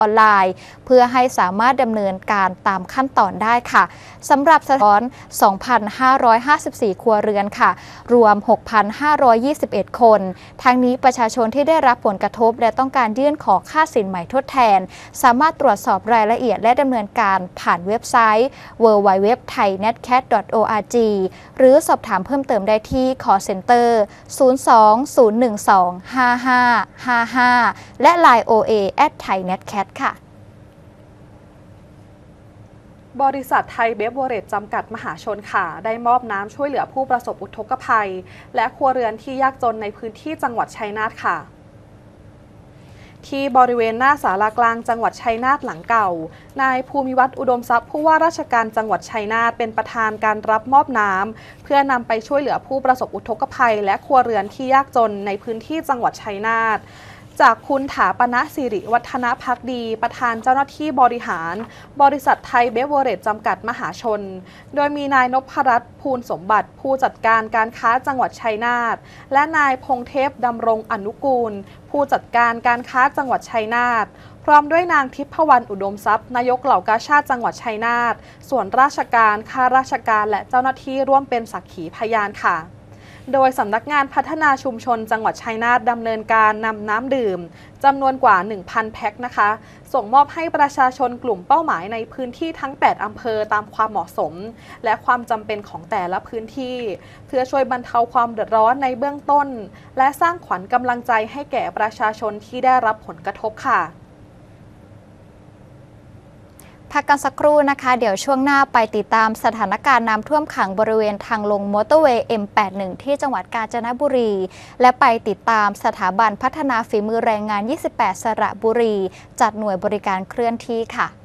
ออนไลน์เพื่อให้สามารถดำเนินการตามขั้นตอนได้ค่ะสำหรับสะท้อน 2,554 ครัวเรือนค่ะรวม 6,521 คนทั้งนี้ประชาชนที่ได้รับผลกระทบและต้องการยื่นขอค่าสินใหม่ทดแทนสามารถตรวจสอบรายละเอียดและดำเนินการผ่านเว็บไซต์ www.thainetcat.org หรือสอบถามเพิ่มเติมได้ที่ call center 02-012-5555 และ Line OA @thainetcat ค่ะบริษัทไทยเบฟเวอเรจจำกัดมหาชนค่ะได้มอบน้ำช่วยเหลือผู้ประสบอุทกภัยและครัวเรือนที่ยากจนในพื้นที่จังหวัดชัยนาทค่ะที่บริเวณหน้าศาลากลางจังหวัดชัยนาทหลังเก่านายภูมิวัฒน์อุดมทรัพย์ผู้ว่าราชการจังหวัดชัยนาทเป็นประธานการรับมอบน้ำเพื่อนำไปช่วยเหลือผู้ประสบอุทกภัยและครัวเรือนที่ยากจนในพื้นที่จังหวัดชัยนาทจากคุณถาปณสิริวัฒนภักดีประธานเจ้าหน้าที่บริหารบริษัทไทยเบฟเวอเรจจำกัดมหาชนโดยมีนายนพรัตน์ภูลสมบัติผู้จัดการการค้าจังหวัดชัยนาทและนายพงเทพดำรงอนุกูลผู้จัดการการค้าจังหวัดชัยนาทพร้อมด้วยนางทิพวรรณอุดมทรัพย์นายกเหล่ากาชาดจังหวัดชัยนาทส่วนราชการข้าราชการและเจ้าหน้าที่ร่วมเป็นสักขีพยานค่ะโดยสำนักงานพัฒนาชุมชนจังหวัดชัยนาทดำเนินการนำน้ำดื่มจำนวนกว่า 1,000 แพ็คนะคะส่งมอบให้ประชาชนกลุ่มเป้าหมายในพื้นที่ทั้ง 8 อำเภอตามความเหมาะสมและความจำเป็นของแต่ละพื้นที่เพื่อช่วยบรรเทาความเดือดร้อนในเบื้องต้นและสร้างขวัญกำลังใจให้แก่ประชาชนที่ได้รับผลกระทบค่ะพักกันสักครู่นะคะเดี๋ยวช่วงหน้าไปติดตามสถานการณ์น้ำท่วมขังบริเวณทางลงมอเตอร์เวย์ M81 ที่จังหวัดกาญจนบุรีและไปติดตามสถาบันพัฒนาฝีมือแรงงาน 28 สระบุรีจัดหน่วยบริการเคลื่อนที่ค่ะ